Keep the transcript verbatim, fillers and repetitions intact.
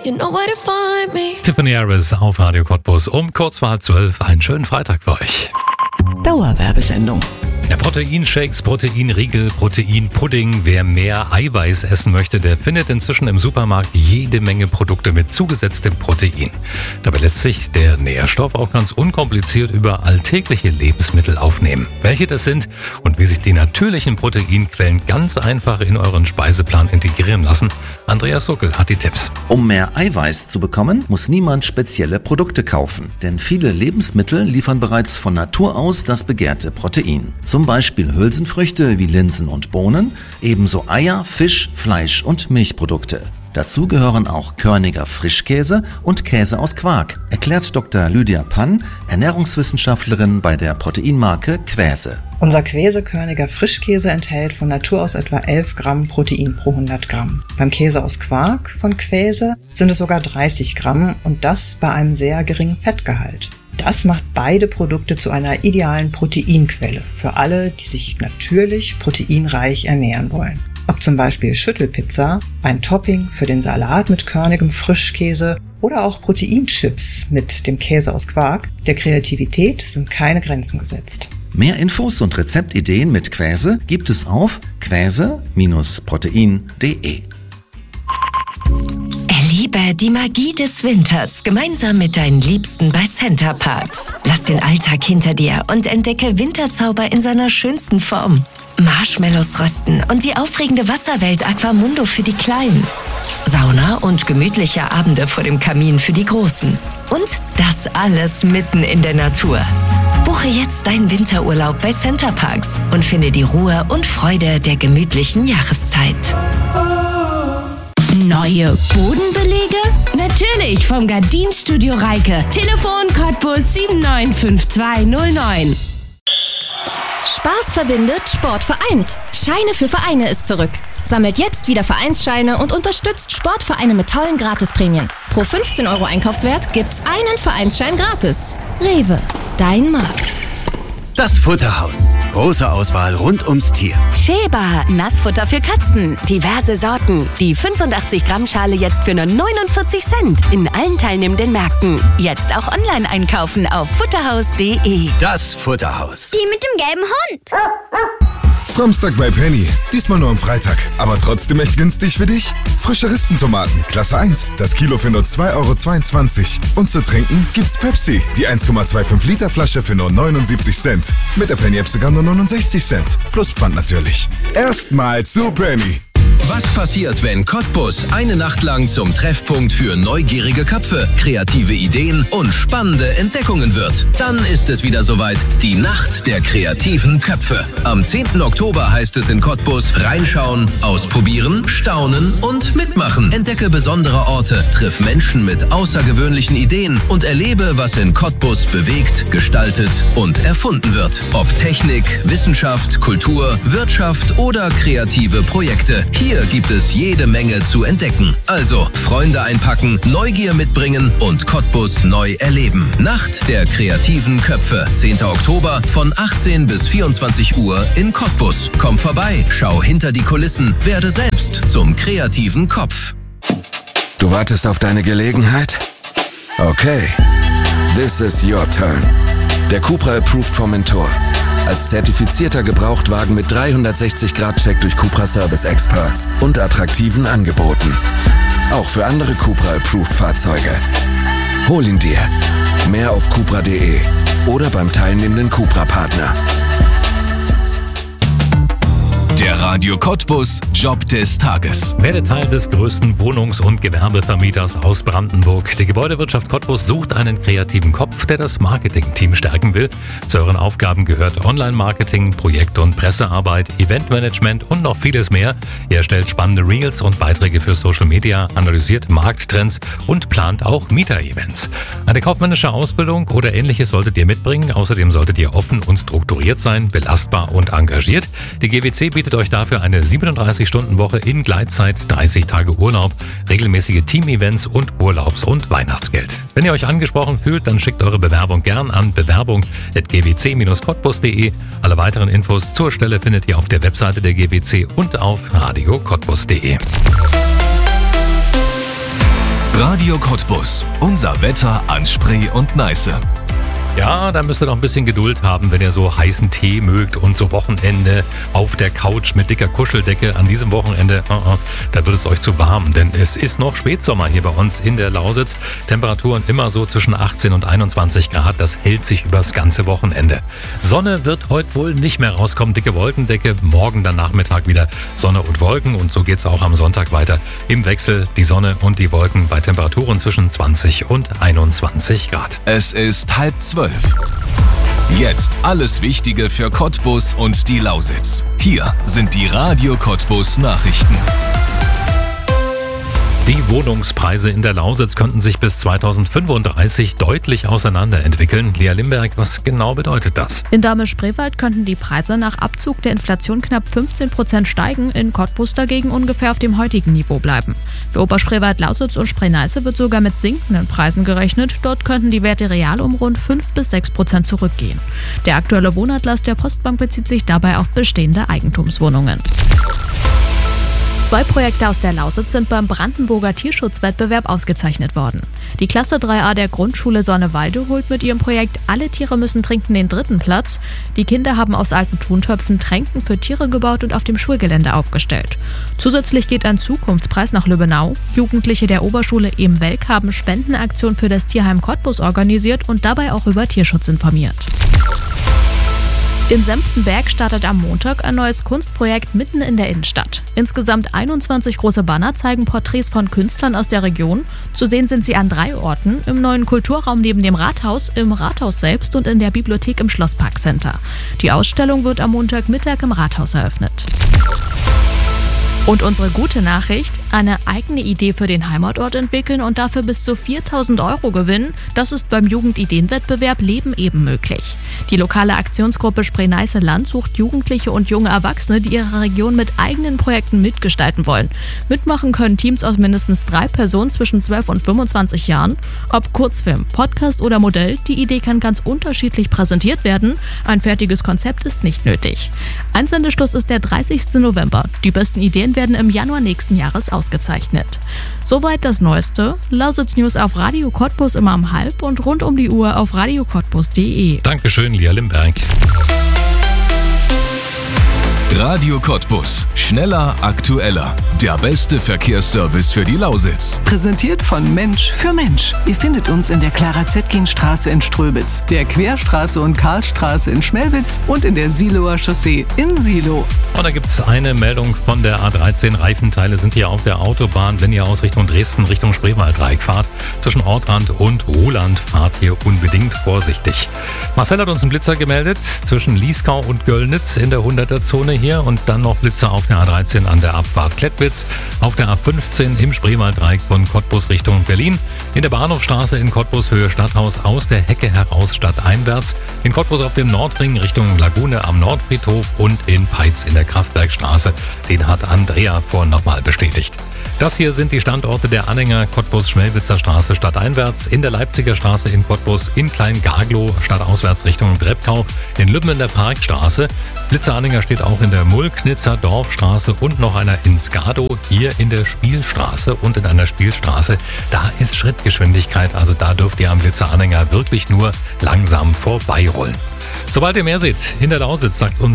you know where to find me. Tiffany Harris auf Radio Cottbus um kurz vor halb zwölf. Einen schönen Freitag für euch. Dauerwerbesendung. Ja, Proteinshakes, Proteinriegel, Proteinpudding. Wer mehr Eiweiß essen möchte, der findet inzwischen im Supermarkt jede Menge Produkte mit zugesetztem Protein. Dabei lässt sich der Nährstoff auch ganz unkompliziert über alltägliche Lebensmittel aufnehmen. Welche das sind und wie sich die natürlichen Proteinquellen ganz einfach in euren Speiseplan integrieren lassen, Andreas Suckel hat die Tipps. Um mehr Eiweiß zu bekommen, muss niemand spezielle Produkte kaufen. Denn viele Lebensmittel liefern bereits von Natur aus das begehrte Protein. Zum Beispiel Hülsenfrüchte wie Linsen und Bohnen, ebenso Eier, Fisch, Fleisch und Milchprodukte. Dazu gehören auch körniger Frischkäse und Käse aus Quark, erklärt Doktor Lydia Pann, Ernährungswissenschaftlerin bei der Proteinmarke Quäse. Unser Quäse-körniger Frischkäse enthält von Natur aus etwa elf Gramm Protein pro hundert Gramm. Beim Käse aus Quark von Quäse sind es sogar dreißig Gramm und das bei einem sehr geringen Fettgehalt. Das macht beide Produkte zu einer idealen Proteinquelle für alle, die sich natürlich proteinreich ernähren wollen. Ob zum Beispiel Schüttelpizza, ein Topping für den Salat mit körnigem Frischkäse oder auch Proteinchips mit dem Käse aus Quark, der Kreativität sind keine Grenzen gesetzt. Mehr Infos und Rezeptideen mit Quäse gibt es auf quäse Bindestrich protein punkt de. Erlebe die Magie des Winters gemeinsam mit deinen Liebsten bei Center Parcs. Lass den Alltag hinter dir und entdecke Winterzauber in seiner schönsten Form. Marshmallows rösten und die aufregende Wasserwelt Aquamundo für die Kleinen. Sauna und gemütliche Abende vor dem Kamin für die Großen. Und das alles mitten in der Natur. Buche jetzt deinen Winterurlaub bei Center Parcs und finde die Ruhe und Freude der gemütlichen Jahreszeit. Neue Bodenbelege? Natürlich vom Gardinstudio Reike. Telefon Cottbus sieben neun fünf zwei null neun. Spaß verbindet, Sport vereint. Scheine für Vereine ist zurück. Sammelt jetzt wieder Vereinsscheine und unterstützt Sportvereine mit tollen Gratisprämien. Pro fünfzehn Euro Einkaufswert gibt's einen Vereinsschein gratis. Rewe, dein Markt. Das Futterhaus. Große Auswahl rund ums Tier. Sheba, Nassfutter für Katzen. Diverse Sorten. Die fünfundachtzig Gramm Schale jetzt für nur neunundvierzig Cent. In allen teilnehmenden Märkten. Jetzt auch online einkaufen auf futterhaus punkt de. Das Futterhaus. Die mit dem gelben Hund. Samstag bei Penny. Diesmal nur am Freitag. Aber trotzdem echt günstig für dich. Frische Rispentomaten, Klasse eins. Das Kilo für nur zwei Euro zweiundzwanzig. Und zu trinken gibt's Pepsi. Die eins Komma fünfundzwanzig Liter Flasche für nur neunundsiebzig Cent. Mit der Penny-App sogar nur neunundsechzig Cent. Plus Pfand natürlich. Erstmal zu Penny. Was passiert, wenn Cottbus eine Nacht lang zum Treffpunkt für neugierige Köpfe, kreative Ideen und spannende Entdeckungen wird? Dann ist es wieder soweit, die Nacht der kreativen Köpfe. Am zehnten Oktober heißt es in Cottbus reinschauen, ausprobieren, staunen und mitmachen. Entdecke besondere Orte, triff Menschen mit außergewöhnlichen Ideen und erlebe, was in Cottbus bewegt, gestaltet und erfunden wird. Ob Technik, Wissenschaft, Kultur, Wirtschaft oder kreative Projekte. Hier gibt es jede Menge zu entdecken. Also Freunde einpacken, Neugier mitbringen und Cottbus neu erleben. Nacht der kreativen Köpfe. zehnten Oktober von achtzehn bis vierundzwanzig Uhr in Cottbus. Komm vorbei, schau hinter die Kulissen, werde selbst zum kreativen Kopf. Du wartest auf deine Gelegenheit? Okay. This is your turn. Der Cupra Approved Formentor. Als zertifizierter Gebrauchtwagen mit dreihundertsechzig Grad Check durch Cupra Service Experts und attraktiven Angeboten. Auch für andere Cupra Approved Fahrzeuge. Hol ihn dir. Mehr auf cupra punkt de oder beim teilnehmenden Cupra-Partner. Der Radio Cottbus Job des Tages. Werde Teil des größten Wohnungs- und Gewerbevermieters aus Brandenburg. Die Gebäudewirtschaft Cottbus sucht einen kreativen Kopf, der das Marketing-Team stärken will. Zu euren Aufgaben gehört Online-Marketing, Projekt- und Pressearbeit, Eventmanagement und noch vieles mehr. Ihr erstellt spannende Reels und Beiträge für Social Media, analysiert Markttrends und plant auch Mieter-Events. Eine kaufmännische Ausbildung oder Ähnliches solltet ihr mitbringen. Außerdem solltet ihr offen und strukturiert sein, belastbar und engagiert. Die G W C bietet euch dafür eine siebenunddreißig-Stunden-Woche in Gleitzeit, dreißig Tage Urlaub, regelmäßige Team-Events und Urlaubs- und Weihnachtsgeld. Wenn ihr euch angesprochen fühlt, dann schickt eure Bewerbung gern an bewerbung at g w c Bindestrich cottbus punkt de. Alle weiteren Infos zur Stelle findet ihr auf der Webseite der G W C und auf radio cottbus punkt de. Radio Cottbus. Unser Wetter an Spree und Neiße. Ja, da müsst ihr noch ein bisschen Geduld haben, wenn ihr so heißen Tee mögt und so Wochenende auf der Couch mit dicker Kuscheldecke. An diesem Wochenende, uh -uh, da wird es euch zu warm, denn es ist noch Spätsommer hier bei uns in der Lausitz. Temperaturen immer so zwischen achtzehn und einundzwanzig Grad, das hält sich übers ganze Wochenende. Sonne wird heute wohl nicht mehr rauskommen, dicke Wolkendecke, morgen dann Nachmittag wieder Sonne und Wolken und so geht's auch am Sonntag weiter. Im Wechsel die Sonne und die Wolken bei Temperaturen zwischen zwanzig und einundzwanzig Grad. Es ist halb zwölf. Jetzt alles Wichtige für Cottbus und die Lausitz. Hier sind die Radio Cottbus Nachrichten. Die Wohnungspreise in der Lausitz könnten sich bis zweitausendfünfunddreißig deutlich auseinanderentwickeln. Lea Limberg, was genau bedeutet das? In Dahme-Spreewald könnten die Preise nach Abzug der Inflation knapp fünfzehn Prozent steigen, in Cottbus dagegen ungefähr auf dem heutigen Niveau bleiben. Für Oberspreewald, Lausitz und Spree-Neiße wird sogar mit sinkenden Preisen gerechnet. Dort könnten die Werte real um rund fünf bis sechs Prozent zurückgehen. Der aktuelle Wohnatlas der Postbank bezieht sich dabei auf bestehende Eigentumswohnungen. Zwei Projekte aus der Lausitz sind beim Brandenburger Tierschutzwettbewerb ausgezeichnet worden. Die Klasse drei a der Grundschule Sonnewalde holt mit ihrem Projekt Alle Tiere müssen trinken den dritten Platz. Die Kinder haben aus alten Tontöpfen Tränken für Tiere gebaut und auf dem Schulgelände aufgestellt. Zusätzlich geht ein Zukunftspreis nach Lübbenau. Jugendliche der Oberschule Ebenwelk haben Spendenaktion für das Tierheim Cottbus organisiert und dabei auch über Tierschutz informiert. In Senftenberg startet am Montag ein neues Kunstprojekt mitten in der Innenstadt. Insgesamt einundzwanzig große Banner zeigen Porträts von Künstlern aus der Region. Zu sehen sind sie an drei Orten: im neuen Kulturraum neben dem Rathaus, im Rathaus selbst und in der Bibliothek im Schlossparkcenter. Die Ausstellung wird am Montagmittag im Rathaus eröffnet. Und unsere gute Nachricht: eine eigene Idee für den Heimatort entwickeln und dafür bis zu viertausend Euro gewinnen. Das ist beim Jugendideenwettbewerb Leben eben möglich. Die lokale Aktionsgruppe Spree-Neiße Land sucht Jugendliche und junge Erwachsene, die ihre Region mit eigenen Projekten mitgestalten wollen. Mitmachen können Teams aus mindestens drei Personen zwischen zwölf und fünfundzwanzig Jahren. Ob Kurzfilm, Podcast oder Modell, die Idee kann ganz unterschiedlich präsentiert werden. Ein fertiges Konzept ist nicht nötig. Einsendeschluss ist der dreißigsten November. Die besten Ideen werden im Januar nächsten Jahres ausgezeichnet. Soweit das Neueste. Lausitz News auf Radio Cottbus immer um halb und rund um die Uhr auf radio cottbus punkt de. Dankeschön, Lea Limberg. Radio Cottbus. Schneller, aktueller. Der beste Verkehrsservice für die Lausitz. Präsentiert von Mensch für Mensch. Ihr findet uns in der Clara-Zetkin-Straße in Ströbitz, der Querstraße und Karlstraße in Schmelwitz und in der Siloer Chaussee in Silo. Und da gibt es eine Meldung von der A dreizehn. Reifenteile sind hier auf der Autobahn. Wenn ihr aus Richtung Dresden, Richtung Spreewald-Dreieck fahrt, zwischen Ortrand und Roland, fahrt ihr unbedingt vorsichtig. Marcel hat uns einen Blitzer gemeldet zwischen Lieskau und Göllnitz in der hunderter Zone hier. Und dann noch Blitzer auf der A dreizehn an der Abfahrt Klettwitz, auf der A fünfzehn im Spreewald-Dreieck von Cottbus Richtung Berlin, in der Bahnhofstraße in Cottbus Höhe Stadthaus aus der Hecke heraus stadteinwärts, in Cottbus auf dem Nordring Richtung Lagune am Nordfriedhof und in Peitz in der Kraftwerkstraße. Den hat Andrea vorhin nochmal bestätigt. Das hier sind die Standorte der Anhänger Cottbus-Schmelwitzer Straße stadteinwärts, in der Leipziger Straße in Cottbus, in Klein-Gaglow stadtauswärts Richtung Dreppkau, in Lübben in der Parkstraße. Blitzeranhänger steht auch in der Mulknitzer Dorfstraße und noch einer in Skado, hier in der Spielstraße und in einer Spielstraße. Da ist Schrittgeschwindigkeit, also da dürft ihr am Blitzeranhänger wirklich nur langsam vorbeirollen. Sobald ihr mehr seht in der Lausitz, sagt uns